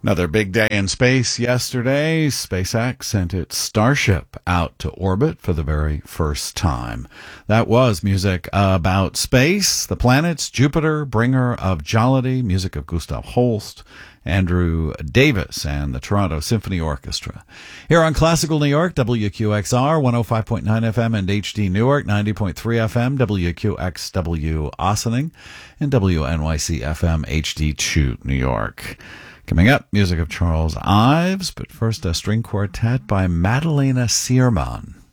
Another big day in space yesterday. SpaceX sent its Starship out to orbit for the very first time. That was music about space, the planets, Jupiter, bringer of jollity, music of Gustav Holst, Andrew Davis, and the Toronto Symphony Orchestra. Here on Classical New York, WQXR, 105.9 FM and HD Newark, 90.3 FM, WQXW Ossining, and WNYC FM HD Chute, New York. Coming up, music of Charles Ives, but first a string quartet by Madalena Sierman.